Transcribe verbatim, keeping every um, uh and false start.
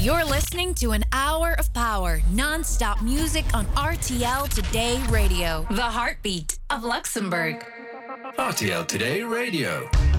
You're listening to an hour of power, non-stop music on R T L Today Radio, the heartbeat of Luxembourg. R T L Today Radio.